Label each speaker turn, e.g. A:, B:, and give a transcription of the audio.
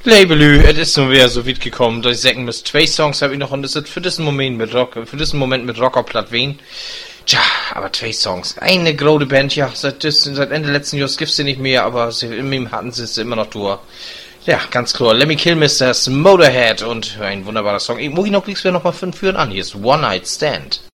A: Labelü, es ist nun wieder so weit gekommen, dass ich sagen muss, 2 Songs habe ich noch und das ist für diesen Moment mit Rocker platt wen. Tja, aber 2 Songs. Eine große Band, ja, seit Ende letzten Jahres gibt's sie nicht mehr, aber in meinem hatten sie es immer noch durch. Ja, ganz klar. Lemmy Kilmisters, Motorhead und ein wunderbarer Song. Ich muss ihn noch nichts mehr noch mal führen an. Hier ist One Night Stand.